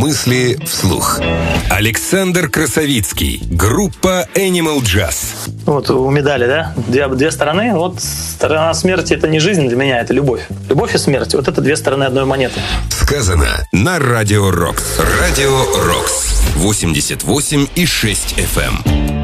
мысли вслух. Александр Красовицкий. Группа Animal Jazz. Вот у медали, да? Две стороны. Вот сторона смерти — это не жизнь для меня, это любовь. Любовь и смерть. Вот это две стороны одной монеты. Сказано на Радио Рокс. Радио Рокс. 88,6 FM.